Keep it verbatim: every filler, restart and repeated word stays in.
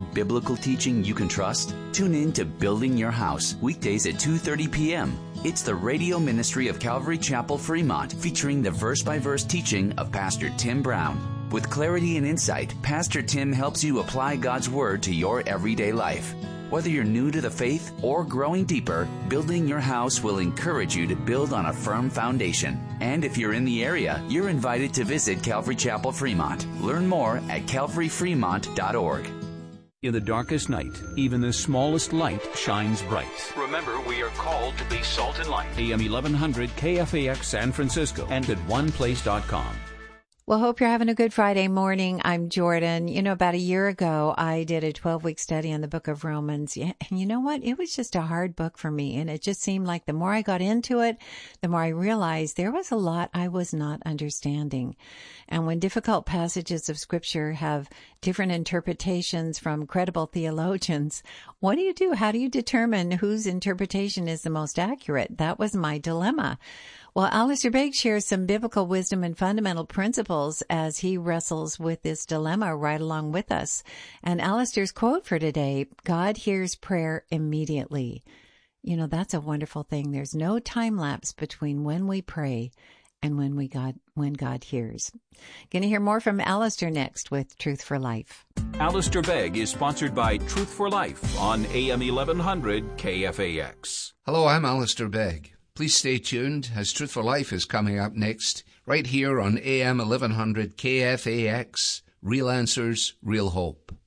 biblical teaching you can trust? Tune in to Building Your House, weekdays at two thirty p.m. It's the radio ministry of Calvary Chapel, Fremont, featuring the verse-by-verse teaching of Pastor Tim Brown. With clarity and insight, Pastor Tim helps you apply God's Word to your everyday life. Whether you're new to the faith or growing deeper, Building Your House will encourage you to build on a firm foundation. And if you're in the area, you're invited to visit Calvary Chapel, Fremont. Learn more at calvary fremont dot org. In the darkest night, even the smallest light shines bright. Remember, we are called to be salt and light. A M eleven hundred K F A X San Francisco and at one place dot com. Well, hope you're having a good Friday morning. I'm Jordan. You know, about a year ago, I did a twelve-week study on the book of Romans. And you know what? It was just a hard book for me. And it just seemed like the more I got into it, the more I realized there was a lot I was not understanding. And when difficult passages of Scripture have different interpretations from credible theologians, what do you do? How do you determine whose interpretation is the most accurate? That was my dilemma. Well, Alistair Begg shares some biblical wisdom and fundamental principles as he wrestles with this dilemma right along with us. And Alistair's quote for today, God hears prayer immediately. You know, that's a wonderful thing. There's no time lapse between when we pray and when we God when God hears. Going to hear more from Alistair next with Truth for Life. Alistair Begg is sponsored by Truth for Life on A M eleven hundred K F A X. Hello, I'm Alistair Begg. Please stay tuned as Truth for Life is coming up next, right here on A M eleven hundred K F A X, Real Answers, Real Hope.